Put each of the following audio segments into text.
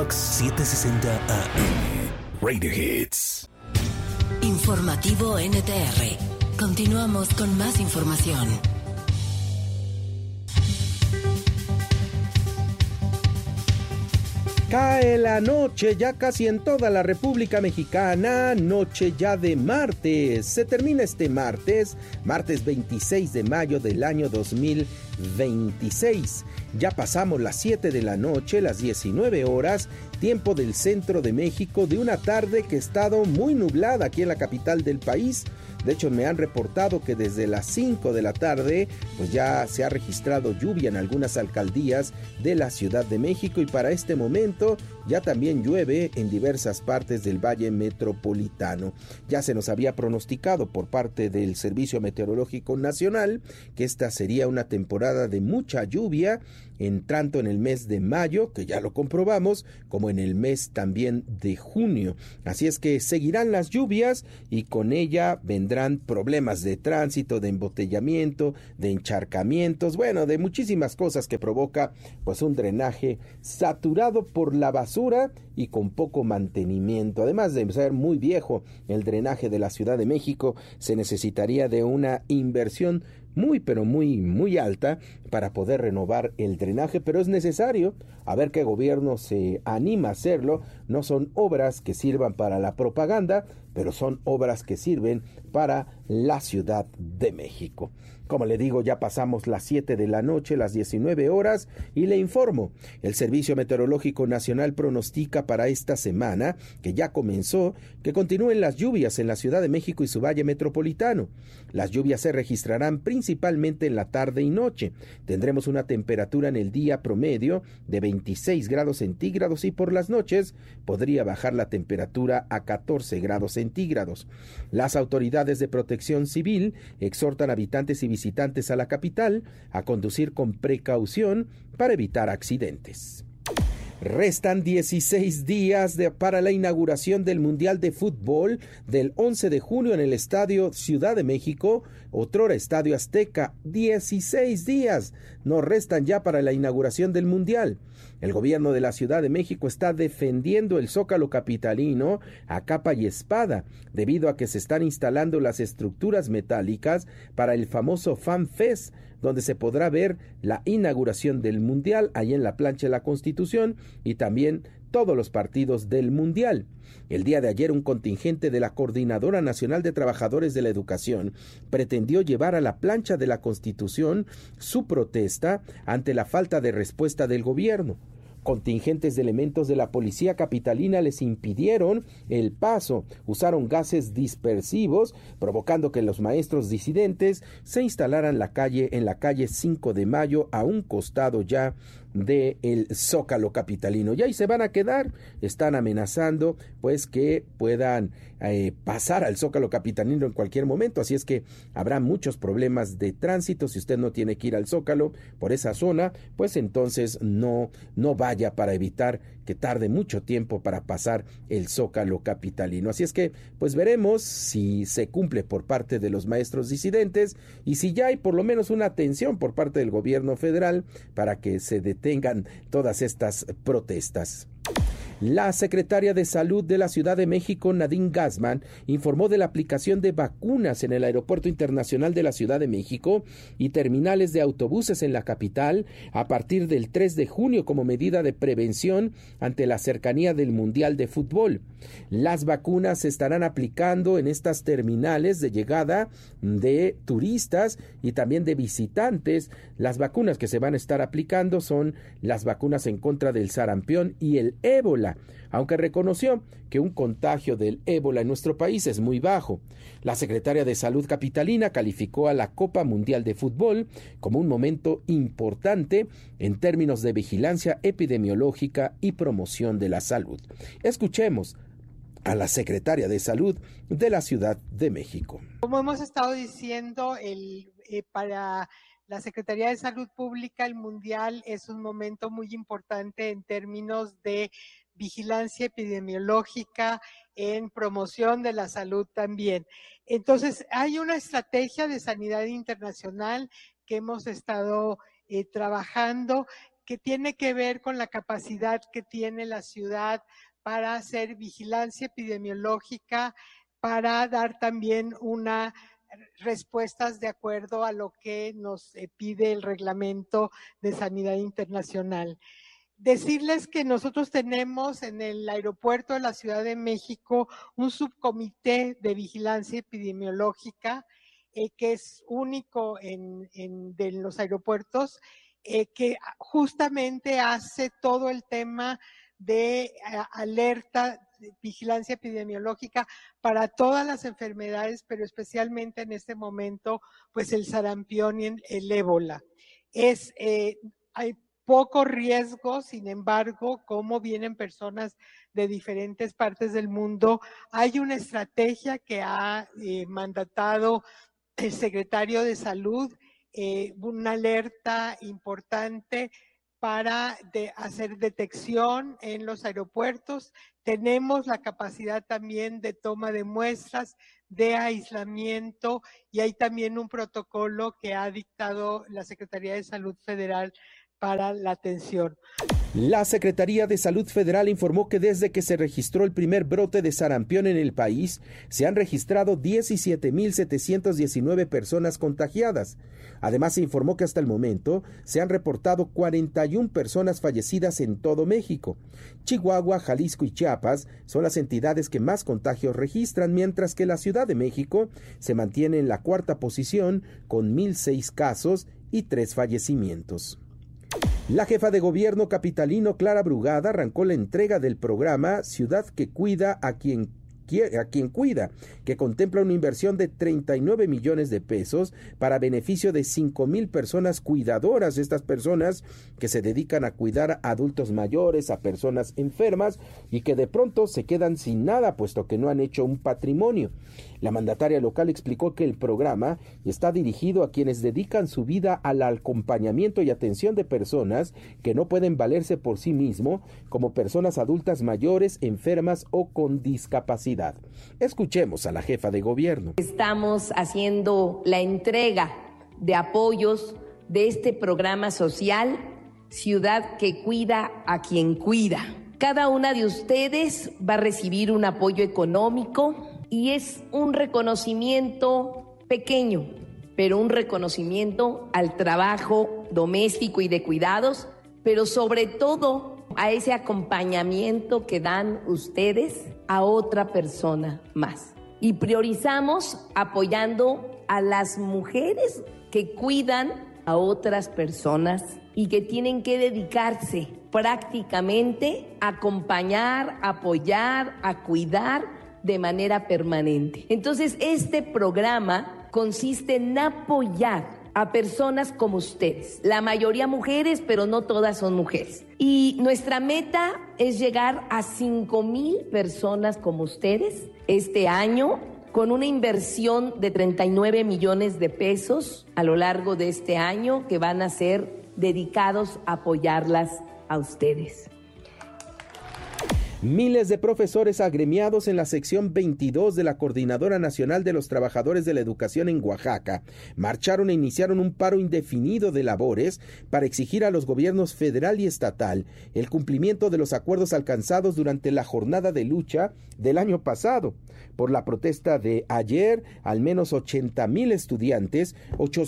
Fox 760 AM. Radio Hits. Informativo NTR. Continuamos con más información. Cae la noche ya casi en toda la República Mexicana, noche ya de martes. Se termina este martes 26 de mayo del año 2026. Ya pasamos las 7 de la noche, las 19 horas, tiempo del centro de México, de una tarde que ha estado muy nublada aquí en la capital del país. De hecho, me han reportado que desde las 5 de la tarde, pues ya se ha registrado lluvia en algunas alcaldías de la Ciudad de México y para este momento ya también llueve en diversas partes del Valle Metropolitano. Ya se nos había pronosticado por parte del Servicio Meteorológico Nacional que esta sería una temporada de mucha lluvia, tanto en el mes de mayo, que ya lo comprobamos, como en el mes también de junio. Así es que seguirán las lluvias y con ella vendrán problemas de tránsito, de embotellamiento, de encharcamientos, bueno, de muchísimas cosas que provoca pues un drenaje saturado por la basura y con poco mantenimiento. Además de ser muy viejo el drenaje de la Ciudad de México, se necesitaría de una inversión muy alta para poder renovar el drenaje, pero es necesario. A ver qué gobierno se anima a hacerlo. No son obras que sirvan para la propaganda, pero son obras que sirven para la Ciudad de México. Como le digo, ya pasamos las 7 de la noche, las 19 horas, y le informo, el Servicio Meteorológico Nacional pronostica para esta semana, que ya comenzó, que continúen las lluvias en la Ciudad de México y su Valle Metropolitano. Las lluvias se registrarán principalmente en la tarde y noche. Tendremos una temperatura en el día promedio de 26 grados centígrados y por las noches podría bajar la temperatura a 14 grados centígrados. Las autoridades de protección civil exhortan a habitantes y visitantes a la capital a conducir con precaución para evitar accidentes. Restan 16 días para la inauguración del Mundial de Fútbol del 11 de junio en el Estadio Ciudad de México, otrora Estadio Azteca. 16 días nos restan ya para la inauguración del Mundial. El gobierno de la Ciudad de México está defendiendo el Zócalo capitalino a capa y espada, debido a que se están instalando las estructuras metálicas para el famoso Fan Fest, donde se podrá ver la inauguración del Mundial ahí en la plancha de la Constitución y también todos los partidos del Mundial. El día de ayer un contingente de la Coordinadora Nacional de Trabajadores de la Educación pretendió llevar a la plancha de la Constitución su protesta ante la falta de respuesta del gobierno. Contingentes de elementos de la policía capitalina les impidieron el paso, usaron gases dispersivos, provocando que los maestros disidentes se instalaran en la calle 5 de Mayo, a un costado ya del Zócalo capitalino. Y ahí se van a quedar. Están amenazando pues que puedan pasar al Zócalo capitalino en cualquier momento, así es que habrá muchos problemas de tránsito. Si usted no tiene que ir al Zócalo por esa zona, pues entonces no vaya, para evitar que tarde mucho tiempo para pasar el Zócalo capitalino. Así es que pues veremos si se cumple por parte de los maestros disidentes y si ya hay por lo menos una atención por parte del gobierno federal para que se detengan todas estas protestas. La secretaria de Salud de la Ciudad de México, Nadine Gassman, informó de la aplicación de vacunas en el Aeropuerto Internacional de la Ciudad de México y terminales de autobuses en la capital a partir del 3 de junio como medida de prevención ante la cercanía del Mundial de Fútbol. Las vacunas se estarán aplicando en estas terminales de llegada de turistas y también de visitantes. Las vacunas que se van a estar aplicando son las vacunas en contra del sarampión y el ébola, aunque reconoció que un contagio del ébola en nuestro país es muy bajo. La secretaria de Salud capitalina calificó a la Copa Mundial de Fútbol como un momento importante en términos de vigilancia epidemiológica y promoción de la salud. Escuchemos a la secretaria de Salud de la Ciudad de México. Como hemos estado diciendo, para la Secretaría de Salud Pública, el Mundial es un momento muy importante en términos de vigilancia epidemiológica, en promoción de la salud también. Entonces, hay una estrategia de sanidad internacional que hemos estado trabajando, que tiene que ver con la capacidad que tiene la ciudad para hacer vigilancia epidemiológica, para dar también respuestas de acuerdo a lo que nos pide el Reglamento de Sanidad Internacional. Decirles que nosotros tenemos en el aeropuerto de la Ciudad de México un subcomité de vigilancia epidemiológica que es único de los aeropuertos, que justamente hace todo el tema de alerta, de vigilancia epidemiológica para todas las enfermedades, pero especialmente en este momento, pues el sarampión y el ébola. Hay poco riesgo, sin embargo, como vienen personas de diferentes partes del mundo, hay una estrategia que ha mandatado el secretario de Salud, una alerta importante para hacer detección en los aeropuertos. Tenemos la capacidad también de toma de muestras, de aislamiento, y hay también un protocolo que ha dictado la Secretaría de Salud Federal para la atención. La Secretaría de Salud Federal informó que desde que se registró el primer brote de sarampión en el país, se han registrado 17,719 personas contagiadas. Además, se informó que hasta el momento se han reportado 41 personas fallecidas en todo México. Chihuahua, Jalisco y Chiapas son las entidades que más contagios registran, mientras que la Ciudad de México se mantiene en la cuarta posición con 1,006 casos y 3 fallecimientos. La jefa de gobierno capitalino, Clara Brugada, arrancó la entrega del programa Ciudad que Cuida a quien cuida, que contempla una inversión de 39 millones de pesos para beneficio de 5,000 personas cuidadoras, estas personas que se dedican a cuidar a adultos mayores, a personas enfermas y que de pronto se quedan sin nada puesto que no han hecho un patrimonio. La mandataria local explicó que el programa está dirigido a quienes dedican su vida al acompañamiento y atención de personas que no pueden valerse por sí mismos, como personas adultas mayores, enfermas o con discapacidad. Escuchemos a la jefa de gobierno. Estamos haciendo la entrega de apoyos de este programa social, Ciudad que Cuida a quien cuida. Cada una de ustedes va a recibir un apoyo económico y es un reconocimiento pequeño, pero un reconocimiento al trabajo doméstico y de cuidados, pero sobre todo a ese acompañamiento que dan ustedes a otra persona más. Y priorizamos apoyando a las mujeres que cuidan a otras personas y que tienen que dedicarse prácticamente a acompañar, apoyar, a cuidar de manera permanente. Entonces, este programa consiste en apoyar a personas como ustedes, la mayoría mujeres, pero no todas son mujeres. Y nuestra meta es llegar a 5,000 personas como ustedes este año, con una inversión de 39 millones de pesos a lo largo de este año que van a ser dedicados a apoyarlas a ustedes. Miles de profesores agremiados en la sección 22 de la Coordinadora Nacional de los Trabajadores de la Educación en Oaxaca marcharon e iniciaron un paro indefinido de labores para exigir a los gobiernos federal y estatal el cumplimiento de los acuerdos alcanzados durante la jornada de lucha del año pasado. Por la protesta de ayer, al menos 80,000 estudiantes,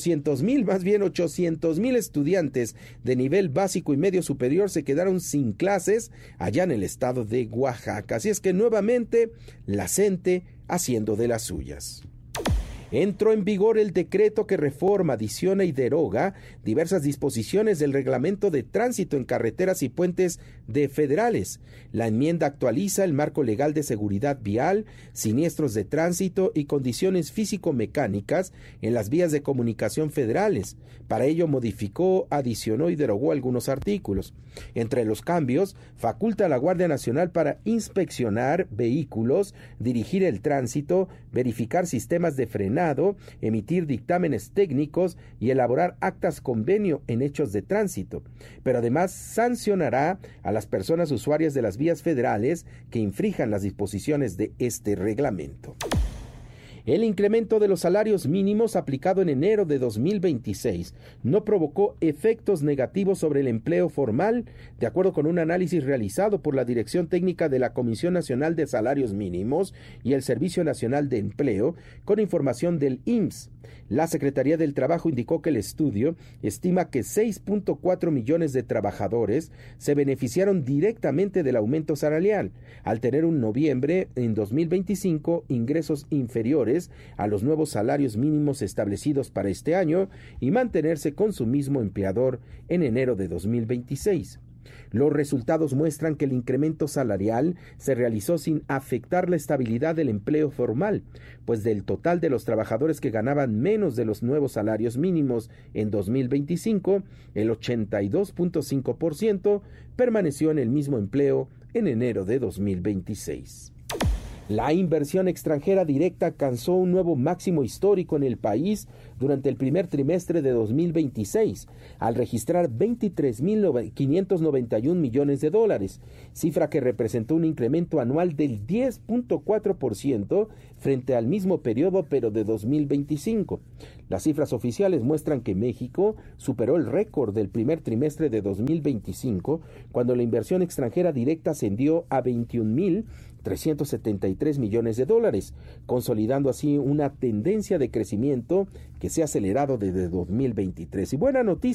800,000 estudiantes de nivel básico y medio superior se quedaron sin clases allá en el estado de Oaxaca. Así es que nuevamente la CENTE haciendo de las suyas. Entró en vigor el decreto que reforma, adiciona y deroga diversas disposiciones del reglamento de tránsito en carreteras y puentes de federales. La enmienda actualiza el marco legal de seguridad vial, siniestros de tránsito y condiciones físico-mecánicas en las vías de comunicación federales. Para ello modificó, adicionó y derogó algunos artículos. Entre los cambios, faculta a la Guardia Nacional para inspeccionar vehículos, dirigir el tránsito, verificar sistemas de frenado, emitir dictámenes técnicos y elaborar actas convenio en hechos de tránsito. Pero además sancionará a las personas usuarias de las vías federales que infrijan las disposiciones de este reglamento. El incremento de los salarios mínimos aplicado en enero de 2026 no provocó efectos negativos sobre el empleo formal, de acuerdo con un análisis realizado por la Dirección Técnica de la Comisión Nacional de Salarios Mínimos y el Servicio Nacional de Empleo, con información del IMSS. La Secretaría del Trabajo indicó que el estudio estima que 6.4 millones de trabajadores se beneficiaron directamente del aumento salarial, al tener en noviembre en 2025 ingresos inferiores a los nuevos salarios mínimos establecidos para este año y mantenerse con su mismo empleador en enero de 2026. Los resultados muestran que el incremento salarial se realizó sin afectar la estabilidad del empleo formal, pues del total de los trabajadores que ganaban menos de los nuevos salarios mínimos en 2025, el 82.5% permaneció en el mismo empleo en enero de 2026. La inversión extranjera directa alcanzó un nuevo máximo histórico en el país durante el primer trimestre de 2026, al registrar 23.591 millones de dólares, cifra que representó un incremento anual del 10.4% frente al mismo periodo pero de 2025. Las cifras oficiales muestran que México superó el récord del primer trimestre de 2025, cuando la inversión extranjera directa ascendió a 21.373 millones de dólares, consolidando así una tendencia de crecimiento que se ha acelerado desde 2023. Y buena noticia